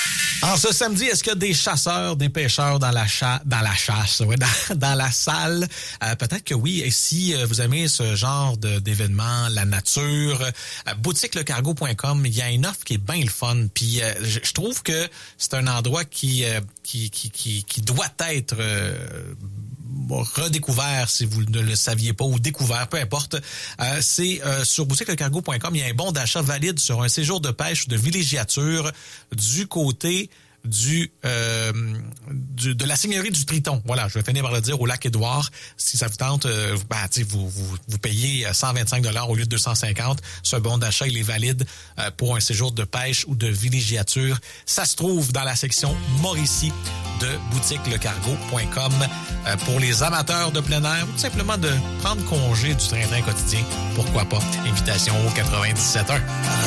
En ce samedi, est-ce qu'il y a des chasseurs, des pêcheurs dans la chasse, ouais, dans la salle? Peut-être que oui. Et si vous aimez ce genre d'événement, la nature, boutiquelecargo.com, il y a une offre qui est bien le fun. Puis je trouve que c'est un endroit qui doit être redécouvert si vous ne le saviez pas ou découvert, peu importe. C'est sur boutiquelecargo.com, il y a un bon d'achat valide sur un séjour de pêche ou de villégiature du côté de la seigneurie du Triton. Voilà, je vais finir par le dire, au Lac-Édouard. Si ça vous tente, vous payez 125 $ au lieu de 250. Ce bon d'achat, il est valide pour un séjour de pêche ou de villégiature. Ça se trouve dans la section Mauricie de boutiquelecargo.com. Pour les amateurs de plein air, ou tout simplement de prendre congé du train-train quotidien, pourquoi pas? Invitation au 97.1.